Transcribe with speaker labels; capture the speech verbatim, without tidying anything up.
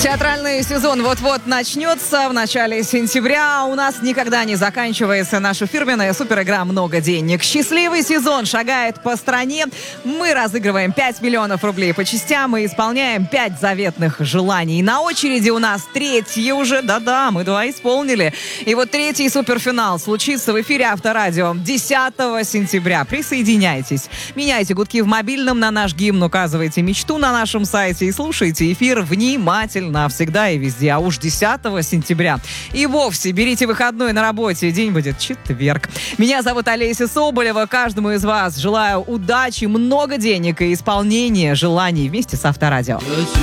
Speaker 1: Театральный сезон вот-вот начнется в начале сентября. У нас никогда не заканчивается наша фирменная суперигра «Много денег». Счастливый сезон шагает по стране. Мы разыгрываем пять миллионов рублей по частям и исполняем пять заветных желаний. На очереди у нас третье уже. Да-да, мы два исполнили. И вот третий суперфинал случится в эфире Авторадио десятого сентября. Присоединяйтесь. Меняйте гудки в мобильном на наш гимн, указывайте мечту на нашем сайте и слушайте эфир внимательно. Всегда и везде. А уж десятого сентября и вовсе берите выходной на работе. День будет четверг. Меня зовут Олеся Соболева. Каждому из вас желаю удачи, много денег и исполнения желаний вместе с Авторадио.